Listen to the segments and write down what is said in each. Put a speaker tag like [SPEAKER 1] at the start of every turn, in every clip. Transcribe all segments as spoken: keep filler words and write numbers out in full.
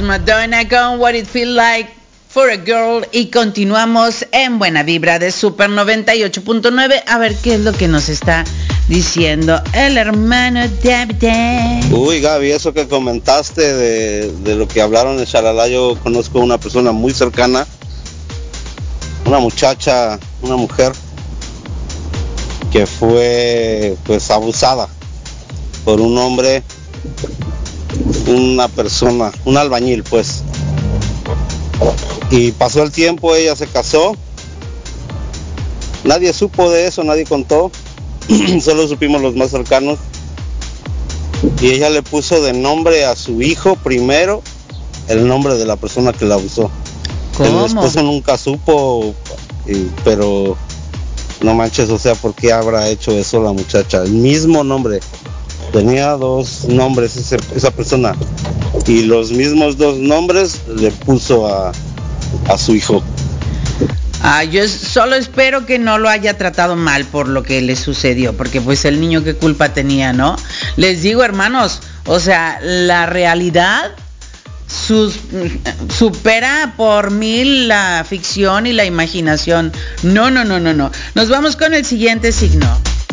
[SPEAKER 1] es Madonna con What It Feel Like for a Girl y continuamos en Buena Vibra de Super noventa y ocho punto nueve. A ver qué es lo que nos está diciendo el hermano David.
[SPEAKER 2] Uy, Gaby, eso que comentaste de, de lo que hablaron de Shalala, yo conozco una persona muy cercana, una muchacha, una mujer que fue pues abusada por un hombre, una persona, un albañil pues. Y pasó el tiempo, ella se casó, nadie supo de eso, nadie contó, solo supimos los más cercanos. Y ella le puso de nombre a su hijo primero el nombre de la persona que la abusó.
[SPEAKER 1] ¿Cómo?
[SPEAKER 2] El esposo nunca supo, y, pero no manches, o sea, ¿por qué habrá hecho eso la muchacha? El mismo nombre, tenía dos nombres ese, esa persona, y los mismos dos nombres le puso a, a su hijo.
[SPEAKER 1] Ah, yo solo espero que no lo haya tratado mal por lo que le sucedió, porque pues el niño qué culpa tenía, ¿no? Les digo, hermanos, o sea, la realidad sus, supera por mil la ficción y la imaginación. No, no, no, no, no. Nos vamos con el siguiente signo.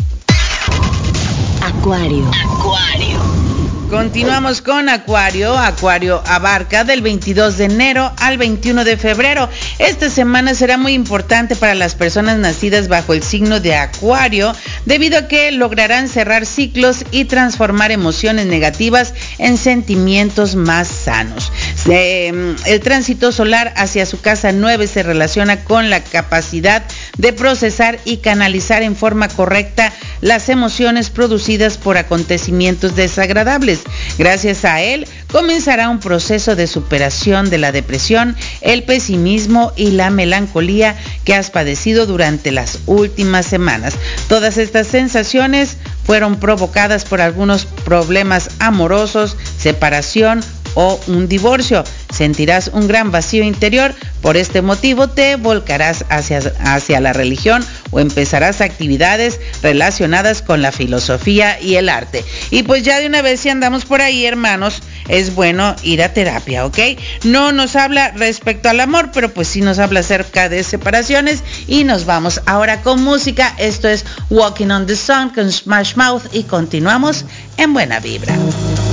[SPEAKER 3] Acuario. Acuario.
[SPEAKER 1] Continuamos con Acuario. Acuario abarca del veintidós de enero al veintiuno de febrero. Esta semana será muy importante para las personas nacidas bajo el signo de Acuario, debido a que lograrán cerrar ciclos y transformar emociones negativas en sentimientos más sanos. Se, el tránsito solar hacia su casa nueve se relaciona con la capacidad de procesar y canalizar en forma correcta las emociones producidas por acontecimientos desagradables. Gracias a él, comenzará un proceso de superación de la depresión, el pesimismo y la melancolía que has padecido durante las últimas semanas. Todas estas sensaciones fueron provocadas por algunos problemas amorosos, separación o un divorcio. Sentirás un gran vacío interior. Por este motivo te volcarás hacia, hacia la religión o empezarás actividades relacionadas con la filosofía y el arte. Y pues ya de una vez, si andamos por ahí, hermanos, es bueno ir a terapia, ¿ok? No nos habla respecto al amor, pero pues sí nos habla acerca de separaciones. Y nos vamos ahora con música. Esto es Walking on the Sun con Smash Mouth y continuamos en Buena Vibra.